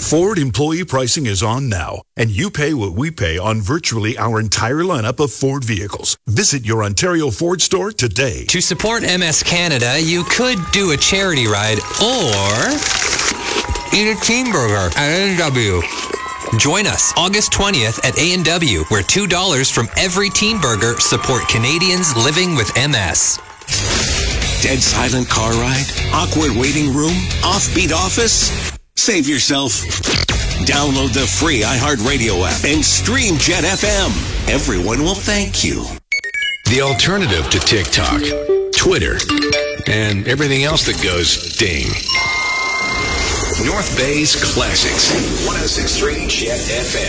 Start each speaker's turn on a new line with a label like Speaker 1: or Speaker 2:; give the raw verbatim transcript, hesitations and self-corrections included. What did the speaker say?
Speaker 1: Ford employee pricing is on now, and you pay what we pay on virtually our entire lineup of Ford vehicles. Visit your Ontario Ford store today.
Speaker 2: To support M S Canada, you could do a charity ride or eat a teen burger at A and W. Join us August twentieth at A and W, where two dollars from every teen burger support Canadians living with M S.
Speaker 3: Dead silent car ride? Awkward waiting room? Offbeat office? Save yourself. Download the free iHeartRadio app and stream Jet F M. Everyone will thank you.
Speaker 4: The alternative to TikTok, Twitter, and everything else that goes ding. North Bay's Classics. one oh six point three Jet F M.